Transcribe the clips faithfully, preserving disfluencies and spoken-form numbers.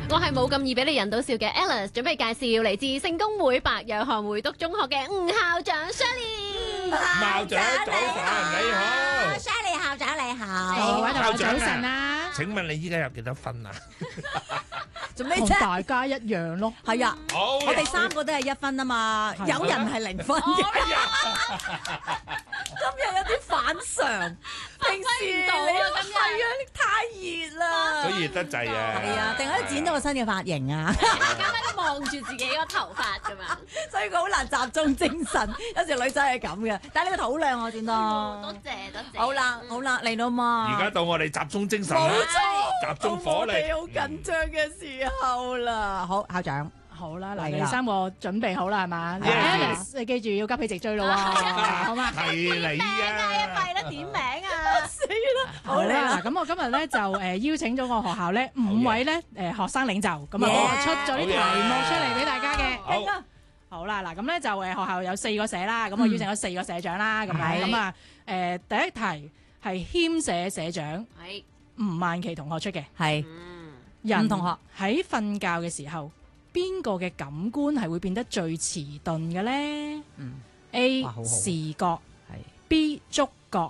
我係冇咁易俾你引到笑嘅 Alice， 準備介紹嚟自聖公會白楊韓會督中學嘅吳校長 Shirley。 校長早晨，你好 ，Shirley 校長你好， 各位同學早晨啊！ 啊！ 請問你依家有幾多分啊？ 同做咩啫？ 大家一樣咯。 係啊， 好， 我哋三個都係一分啊嘛， 係有人係零分嘅。 哎呀， 今日有啲反常，平時唔到啊今日係啊，太熱啦。 好熱得滯啊！ 係啊，定係剪咗個新嘅髮型啊， 大家都望住自己個頭髮㗎嘛。 所以佢好難集中精神。有時女仔係咁嘅，但係你個頭好靚啊，剪多得。 謝多謝。 好啦好啦，嚟到嘛。 而家到我哋集中精神冇啦， 錯， 集中火力到我哋好緊張嘅時候啦。好，校長。 好啦，嗱， 嚟啦你哋三個準備好啦，係嘛 Yes ？Alice，你記住要急起直追咯喎，好嘛？ 係你名啊， 啊！ 一係咧點名啊！ 死啦！ 好啦，嗱，咁我今日咧就誒邀請咗個學校咧五位咧誒學生領袖，咁啊 Yeah 出咗啲題目出嚟俾大家嘅。 好， 好啦，嗱，咁咧就誒學校有四個社啦，咁我邀請咗四個社長啦，咁樣係咁啊誒第一題係謙社社長係， 吳萬琪同學出嘅。 係嗯， 人吳同學喺瞓覺嘅時候，邊個嘅感官係會變得最遲鈍嘅咧嗯 ？A 哇好好視覺係 ，B 觸覺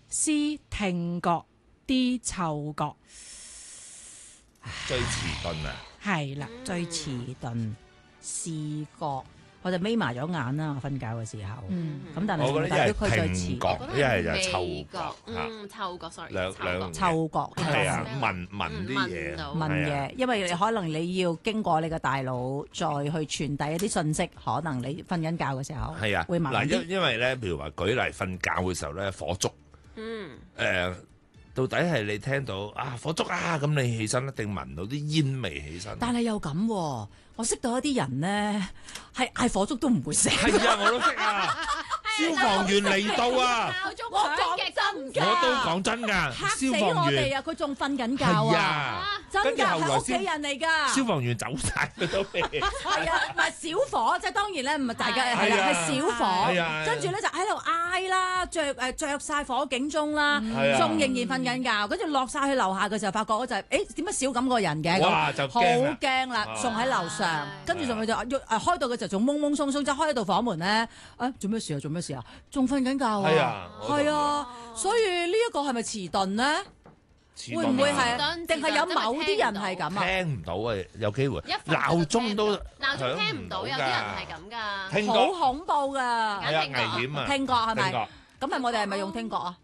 ，C 聽覺，D 嗅覺。 最遲鈍啊！ 係啦， 最遲鈍視覺，我就眯埋咗眼啦。我瞓覺嘅時候， 嗯， 咁但係我覺得代表一係聽佢最遲覺，一係就係嗅味覺嚇， 嗯，嗅覺，sorry， 兩兩嗅覺嗅覺係啊， 嗯聞聞啲嘢， 聞到問係啊嘅，因為你可能你要經過你個大腦再去傳遞一啲信息，可能你瞓緊覺嘅時候係啊， 會慢嗱， 啲因因為咧，譬如話舉例瞓覺嘅時候咧，火燭嗯， 誒，到底係你聽到啊火燭啊，咁你起身一定聞到啲煙味起身。 但係又咁喎，我識到一啲人咧，係嗌火燭都唔會醒。 係啊，我都識啊，消防員嚟到啊！ 鬧鐘我響講嘅真真我都講真㗎， 嚇死消我防員哋啊！佢仲瞓緊覺係啊！ 啊， 真㗎， 跟住後來係屋企先人嚟㗎。 消防員走晒佢都未。 係啊，唔係小火，即係當然咧，唔係大家係啦， 係啊係小火係啊， 跟住咧就喺度嗌啦，着誒着曬火警鐘啦， 係啊仲仍然瞓緊覺，跟住落晒去樓下嘅時候，發覺我就係誒點解少咁個人嘅？ 哇就好驚啦驚啦， 啊仲喺樓上係， 跟住仲佢就誒開到嘅時候仲懵懵鬆鬆，即係開一道房門咧，誒做咩事啊？做咩事啊？仲瞓緊覺係啊啊！我同意係啊，所以呢一個係咪遲鈍咧？ 遲會唔會鈍啊係？定係有某啲人係咁啊？ 聽唔到啊？有機會一瞓就鬧鐘都鬧鐘聽唔到，有啲人係咁㗎。 聽覺好恐怖㗎！ 係啊，危險啊！ 聽覺係咪？ 聽覺咁係我哋係咪用聽覺啊？